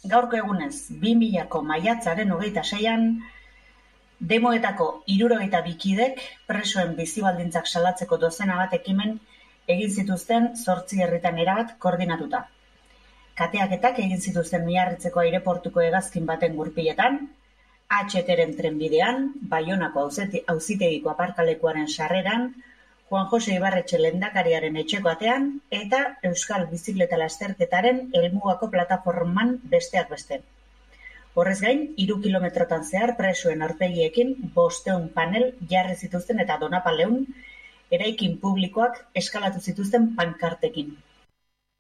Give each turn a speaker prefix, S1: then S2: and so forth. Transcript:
S1: gaurko egunez, 2000ko maiatzaren 26an, demoetako 62 kidek presoen bizi-baldintzak salatzeko dozena bat ekimen egin zituzten 8 herritan erabat koordinatuta. Kateaketak egin zituzten Miarritzeko aireportuko hegazkin baten gurpiletan, HTren trenbidean, Baionako auzitegiko aparkalekuaren sarreran, Juan Jose Ibarretxe lehendakariaren etxeko atean eta Euskal Bizikleta Lasterketaren helmugako plataforman besteak beste. Horrez gain, 3 kilometrotan zehar presoen aurpegiekin 500 panel jarri zituzten eta Donapaleun eraikin publikoak eskalatu zituzten pankartekin.